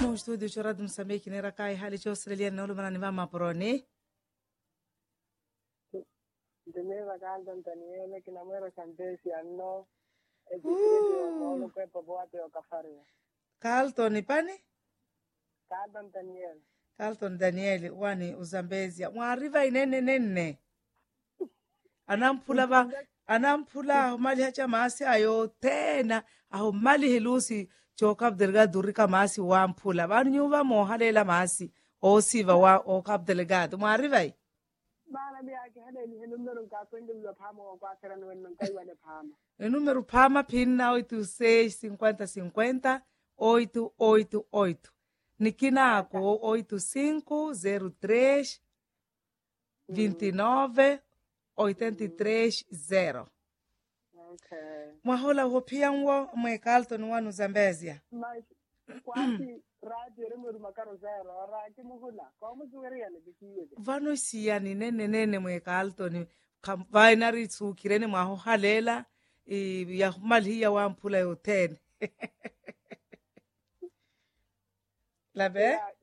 no studio cho Radio Msambiki nera kai hali cho Australia na ulumana ni vama poroni. Teneva Carlton Daniele che namero Santesi anno e di credo che popoate o kafaria. Carlton pani? Carlton Daniele. Carlton Daniele wani uzambezia. Mwariva inene nene. Anampula mali hacha maasi ayo tena aho mali helusi chokab delgado durika maasi wampula. Vanu nyuva mohalela maasi o siva wa o kab delgado. Mwariva i? Bana biaki hade ni numero ka kwende mwa pama wa kwa kera nwenno kai wane pama. Número pama pinna 865050 888. Nikinako 8503 29 830. Okay. Mwahola hopianwo mwe Carlton wanu Zambezia. Mas quasi radio numero makaro zero raki muhula. Como sugeria le bikiye. Vano siya ni nene mwe Carlton vainari tsukirene mwaho halela ya malhiya wampula yo 10. Labe?